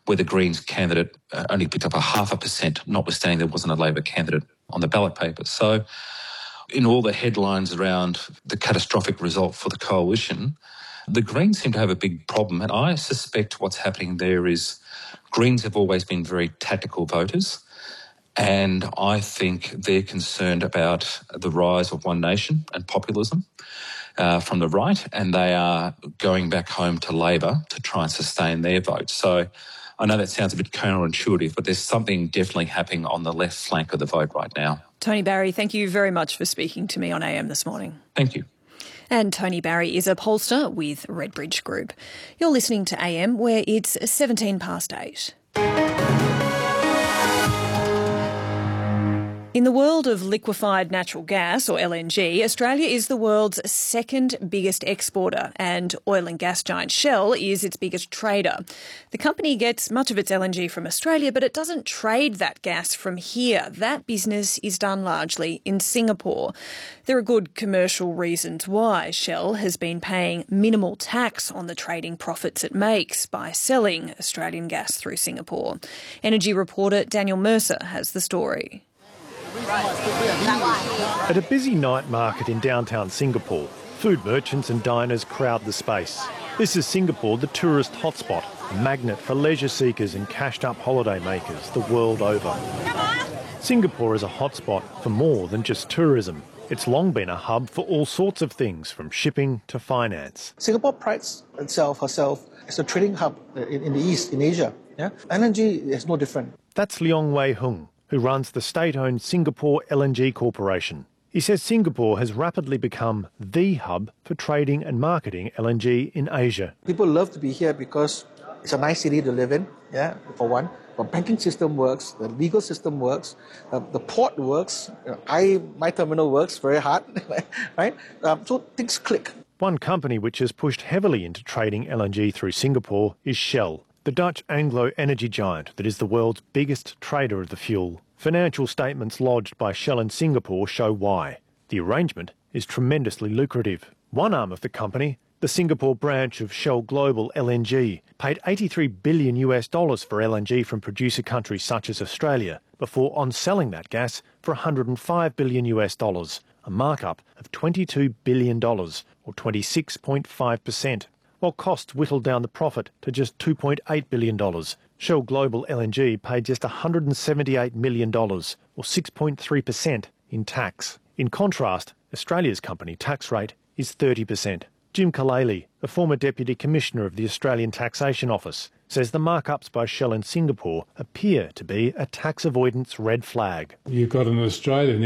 where the Greens candidate only picked up 0.5%, notwithstanding there wasn't a Labor candidate on the ballot paper. So in all the headlines around the catastrophic result for the coalition, the Greens seem to have a big problem, and I suspect what's happening there is Greens have always been very tactical voters, and I think they're concerned about the rise of One Nation and populism from the right, and they are going back home to Labor to try and sustain their vote. So I know that sounds a bit counterintuitive, but there's something definitely happening on the left flank of the vote right now. Tony Barry, thank you very much for speaking to me on AM this morning. Thank you. And Tony Barry is a pollster with Redbridge Group. You're listening to AM, where it's 8:17. In the world of liquefied natural gas, or LNG, Australia is the world's second biggest exporter, and oil and gas giant Shell is its biggest trader. The company gets much of its LNG from Australia, but it doesn't trade that gas from here. That business is done largely in Singapore. There are good commercial reasons why Shell has been paying minimal tax on the trading profits it makes by selling Australian gas through Singapore. Energy reporter Daniel Mercer has the story. At a busy night market in downtown Singapore, food merchants and diners crowd the space. This is Singapore, the tourist hotspot, a magnet for leisure seekers and cashed-up holiday makers the world over. Singapore is a hotspot for more than just tourism. It's long been a hub for all sorts of things, from shipping to finance. Singapore prides herself as a trading hub in the East, in Asia. Yeah? LNG is no different. That's Leong Wei Hung, who runs the state-owned Singapore LNG Corporation. He says Singapore has rapidly become the hub for trading and marketing LNG in Asia. People love to be here because it's a nice city to live in, yeah, for one. The banking system works, the legal system works, the port works, my terminal works very hard, right? So things click. One company which has pushed heavily into trading LNG through Singapore is Shell, the Dutch Anglo energy giant that is the world's biggest trader of the fuel. Financial statements lodged by Shell in Singapore show why. The arrangement is tremendously lucrative. One arm of the company, the Singapore branch of Shell Global LNG, paid $83 billion for LNG from producer countries such as Australia before on-selling that gas for $105 billion, a markup of $22 billion, or 26.5%. While costs whittled down the profit to just $2.8 billion. Shell Global LNG paid just $178 million, or 6.3% in tax. In contrast, Australia's company tax rate is 30%. Jim Kalele, a former Deputy Commissioner of the Australian Taxation Office, says the markups by Shell in Singapore appear to be a tax avoidance red flag. You've got an Australian